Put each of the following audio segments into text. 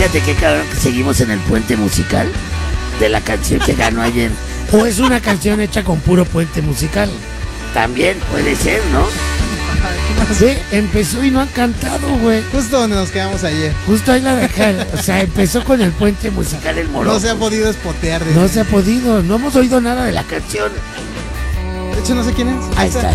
Fíjate qué cabrón que seguimos en el puente musical de la canción que ganó ayer. O es una canción hecha con puro puente musical. También puede ser, ¿no? Sí, empezó y no han cantado, güey. Justo donde nos quedamos ayer. Justo ahí la dejaron. O sea, empezó con el puente musical El morón. No se ha podido espotear. No se ha podido, no hemos oído nada de la canción. De hecho, no sé quién es. Ahí está.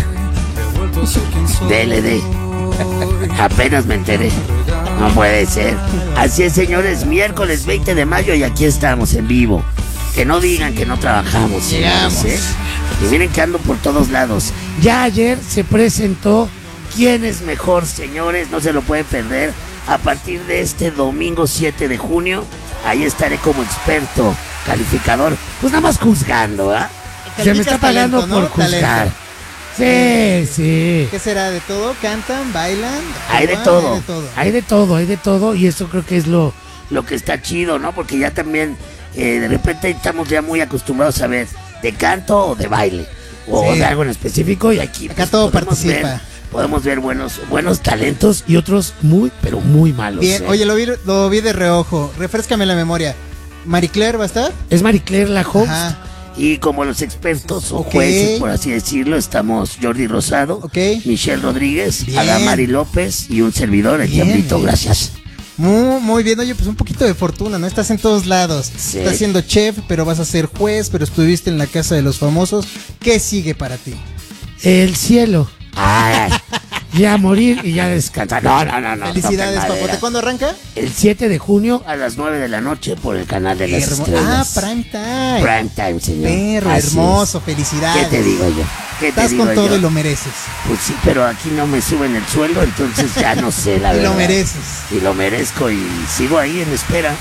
DLD. Apenas me enteré. No puede ser. Así es, señores, miércoles 20 de mayo y aquí estamos en vivo. Que no digan que no trabajamos. Llegamos. ¿Eh? Y miren que ando por todos lados. Ya ayer se presentó ¿Quién es mejor, señores? No se lo pueden perder. A partir de este domingo 7 de junio, ahí estaré como experto calificador. Pues nada más juzgando, ¿ah? Se me está pagando talento, ¿no? por juzgar. Talento. Sí. ¿Qué será? ¿De todo? ¿Cantan? ¿Bailan? Hay de todo. Hay de todo y eso creo que es lo que está chido, ¿no? Porque ya también de repente estamos ya muy acostumbrados a ver de canto o de baile o de algo en específico y aquí acá pues, todo participa. Podemos ver buenos talentos y otros muy, pero muy malos. Bien, oye, lo vi de reojo. Refréscame la memoria. ¿Marie Claire va a estar? Es Marie Claire la host. Ajá. Y como los expertos o jueces, por así decirlo, estamos Jordi Rosado, Michelle Rodríguez, Adamari López y un servidor, el Diablito. Gracias. Muy bien, oye, pues un poquito de fortuna, ¿no? Estás en todos lados. Sí. Estás siendo chef, pero vas a ser juez, pero estuviste en la casa de los famosos. ¿Qué sigue para ti? El cielo. Ay. Ya morir y ya descansar. No. Felicidades, papote. ¿Cuándo arranca? El 7 de junio a las 9 de la noche por el canal de las estrellas. Prime time. Prime time, señor. Perro, así hermoso, es. felicidades. ¿Qué te digo yo? Estás con todo y lo mereces. Pues sí, pero aquí no me suben el sueldo, entonces ya no sé la verdad. Y lo mereces. Y lo merezco y sigo ahí en espera.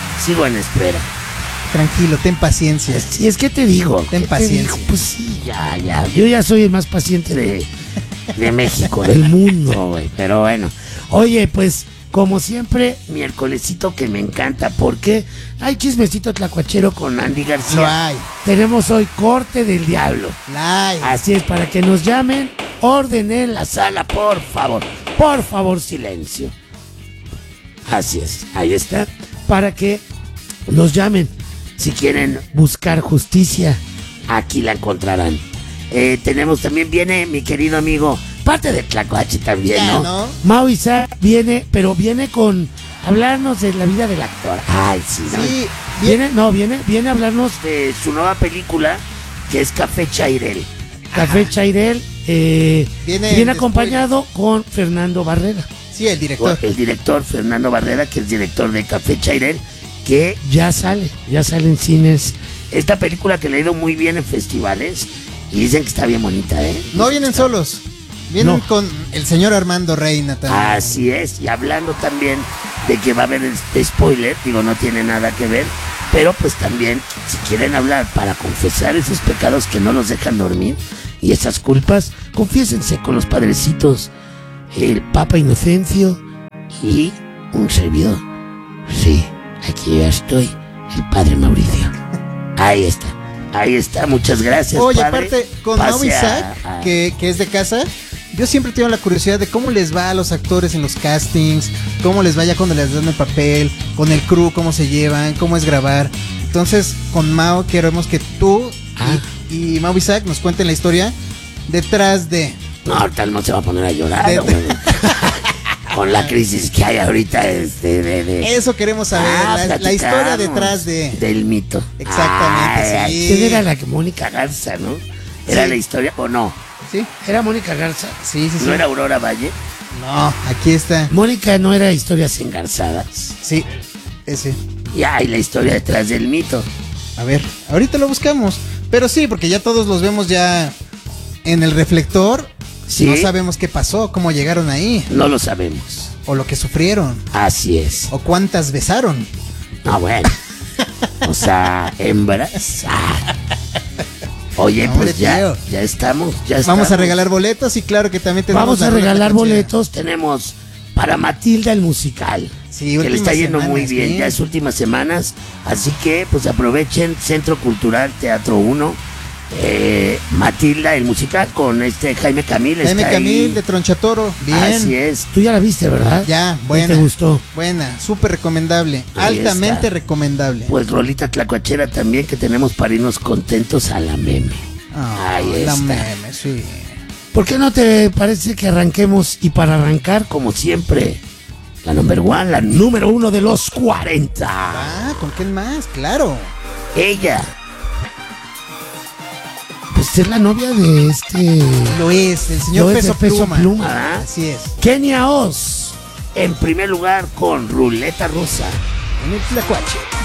Tranquilo, ten paciencia. Sí, es que te digo. Ten paciencia. Pues sí, ya. Yo ya soy el más paciente de México, del mundo, güey. Pero bueno. Oye, pues, como siempre, miércolesito que me encanta, porque hay chismecito tlacuachero con Andy García. Lo hay. Tenemos hoy corte del diablo. La hay. Así es, para que nos llamen, orden en la sala, por favor. Por favor, silencio. Así es, ahí está. Para que nos llamen. Si quieren buscar justicia, aquí la encontrarán. Tenemos también, viene mi querido amigo, parte de Tlacuache también, ¿no? Mau Isaac viene, pero viene con hablarnos de la vida del actor. Ay, sí, ¿no? Sí, Viene a hablarnos de su nueva película, que es Café Chairel. Café Chairel, viene acompañado con Fernando Barrera. Sí, el director. El director Fernando Barrera, que es director de Café Chairel, que ya sale en cines. Esta película que le ha ido muy bien en festivales y dicen que está bien bonita, ¿eh? No vienen solos, vienen con el señor Armando Reina también. Así es, y hablando también de que va a haber este spoiler, digo, no tiene nada que ver, pero pues también, si quieren hablar para confesar esos pecados que no los dejan dormir y esas culpas, confiésense con los padrecitos, el Papa Inocencio y un servidor. Sí, aquí ya estoy, el Padre Mauricio. Ahí está, muchas gracias. Oye, padre. aparte, con Mau Isaac, que es de casa, yo siempre tengo la curiosidad de cómo les va a los actores en los castings, cómo les va ya cuando les dan el papel, con el crew, cómo se llevan, cómo es grabar. Entonces, con Mau queremos que tú y Mau Isaac nos cuenten la historia detrás de... No, tal no se va a poner a llorar. Con la crisis que hay ahorita Eso queremos saber, la historia detrás del mito. Exactamente, sí. ¿Quién era la Mónica Garza, no? ¿Era la historia o no? Sí. ¿Era Mónica Garza? Sí. ¿No era Aurora Valle? No, aquí está. Mónica no era Historias Engarzadas. Sí, ese. Y hay la historia detrás del mito. A ver, ahorita lo buscamos. Pero sí, porque ya todos los vemos ya en el reflector. ¿Sí? No sabemos qué pasó, cómo llegaron ahí. No lo sabemos. O lo que sufrieron. Así es. O cuántas besaron. No, bueno. O sea, hembras. Oye, no, pues ya estamos. Vamos a regalar boletos y claro que también tenemos... Vamos a regalar boletos. Tenemos para Matilda el musical. Sí, que le está yendo muy bien. Ya es últimas semanas. Así que pues aprovechen Centro Cultural Teatro 1. Matilda, el musical con Jaime Camil. Jaime está Camil ahí. de Tronchatoro. Bien. Así es. Tú ya la viste, ¿verdad? Ya, ¿Qué buena. te gustó? Buena, súper recomendable. Ahí Altamente está. recomendable. Pues rolita tlacuachera también que tenemos para irnos contentos a la meme. Ahí la está. meme, sí. ¿Por qué no te parece que arranquemos? Y para arrancar, Como siempre, la number one, la número 1 de los 40. Ah, ¿con quién más? Claro. ella. Pues es la novia de Lo es, el señor Lo es de Peso Pluma. Ah, Así es. Kenia Oz. En primer lugar con Ruleta Rusa. En el Tlacuache.